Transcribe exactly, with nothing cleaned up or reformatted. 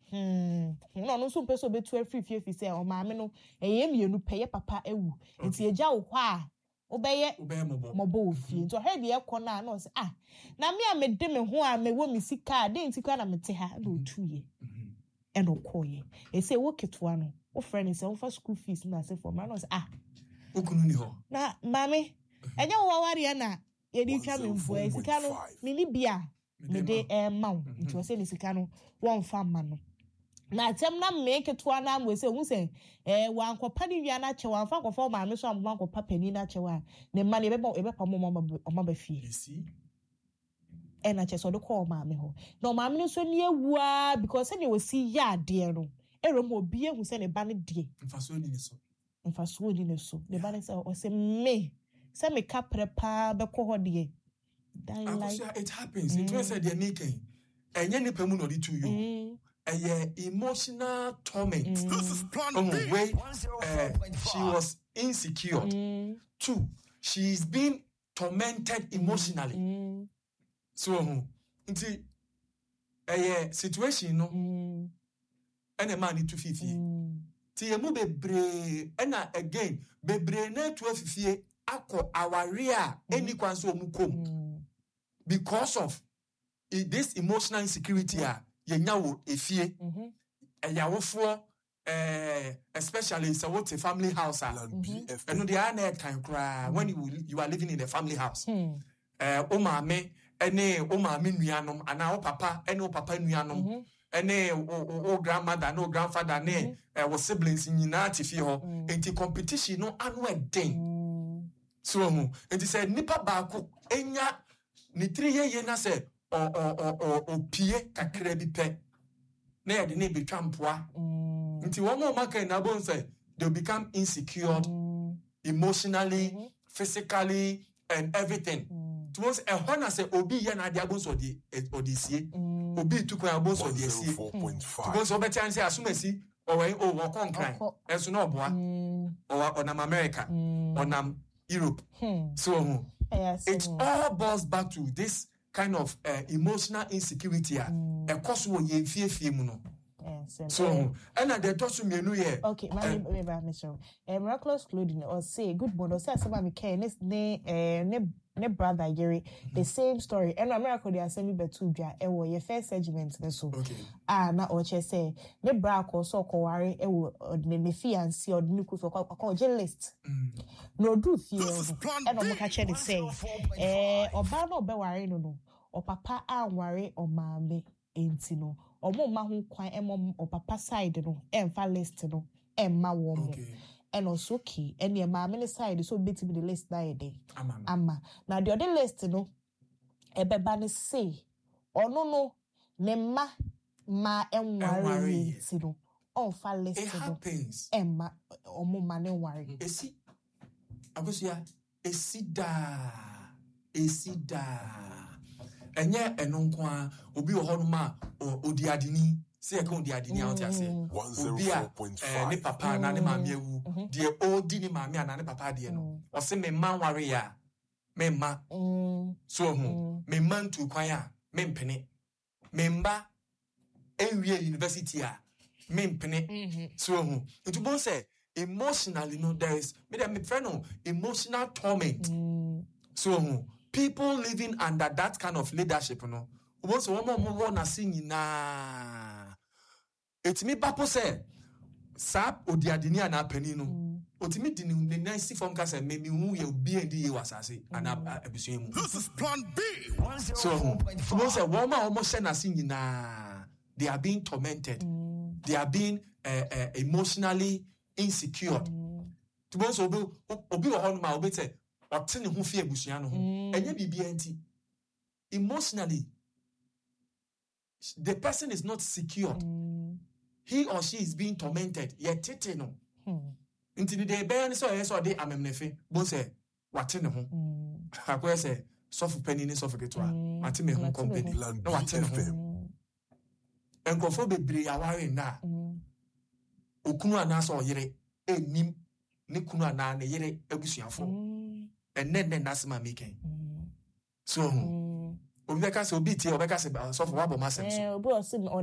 Hmm. No, no, so person be twelve free free say o ma me no eye mienu peye papa ewu. Nti eja wo hɔ a obeye mobo ofie. Nti he de ekɔ na no say ah. Na me a me de me ho a me wo me sika de nti kwa na me te ha na otuye. E no koye. E say wo ketwa no. Wo friend say wo fa school fees na say for ma no say ah. Okunu ni ho. Na mami enye wo waware na ye di twa me mfo e sika no me ni bia me de e ma wo. Nti wo say ni sika no wo mfa ma no. Na tem na make it one am we say who say eh wan kopa ni wia na che wan fa kofa ma me so am wan kopa pani na che wa ne ma ne be be pa mo ma ba fie you see e na che so do call ma me ho no ma me so ni ewua because say we see ya de no e ro mo bi ehu say ne ba ne de mfaso ni so mfaso ni ne so ne ba ne say o say me say me ka prepa be ko ho de dan like it happens it was said they making enye ni pa mu no di to you a emotional torment. Mm. This is plan um, B. Way, uh, she was insecure. Mm. Two, she's been tormented emotionally. Mm. So, um, a uh, situation, no, mm. and a man need to fifi. Ti emu bebre, and again, bebre ne to fifi ako awaria any kwanso mukom because of uh, this emotional insecurity. Mm. Yenyawo efie mhm eyawofo eh especially so what a family house are and no dey na time cry when you you are living in a family house eh o maame ene o maame nuanom ana o papa ene o papa nuanom ene o grandmother no grandfather ne eh wo siblings nyina tifie ho enti competition no anu eden so mu enti say nipa baako enya ni three ye na say or or or or pie kakra bi pe na ye de ne betwa mpoa nti wo mo maka na bon say they become insecure mm. emotionally mm-hmm. physically and everything to once a hona say obi ye na de abon so de odisie obi tukun abon so de asie to once obeti an say asumasi o we o wo konkran enso na oboa o onam America onam Europe so who it all boils back to this kind of uh, emotional insecurity a e koso wo ye fie fie mu no. Yes, so and uh, they toss me no here. Okay, my name is Mister Miraculous Clothing or say good morning. Say somebody me care ne eh ne ne brother Jerry the same story. And Miracle they send me betu dwa e wo your first segment ne so. Okay. Ah na o che say ne bra ko so ko ware e wo ne ne fiance or ne ku so ko journalist. No do fie and o mo ka che dey say eh oba no be ware no no o papa anware o maame enti no omo ma ho kwan emo o papa side no emfa list no emma wo mo and also key and your maame side so bit be the list na dey ama na the other list no ebeba ne say ono no ne ma ma enware enti no onfa list no emma omo ma ne nware esi agosia esi da esi da enye enonkwa obi ohonuma odi adini se eka odi adini out ase obi a eh ne papa na ne maame ewu de odi ni maame na ne papa de no o se me man ware ya me ma so hu me man tu kwan a me mpene me mba enwie university a me mpene so hu ntu bon say emotionally no there is me dem me friend no emotional torment so hu people living under that kind of leadership, you know, once one more move on a singing na. It's me papa say, sap or the adini na penino. Ultimately, the nice from casa maybe who you be and the was as an abusive. This is plan B. So, once a woman almost send a singing na. They are being tormented. Mm. They are being uh, uh, emotionally insecure. To once obi obi on my obi say. Otene hu fie abusuan no ho enye bibia nti emotionally the person is not secured. Mm. He or she is being tormented yet tete no nti de be ne so yeso de amemnefe bo se watene ho akwa se sofu pani ni sofu ketwa mate me ho company no watene ho enkofo bebre aware na okunu ana so yire enim ne kunu ana ne yire abusuafo and then then that's my making. So, Obeka say obi tie obeka say so for what about myself. Eh, obi o say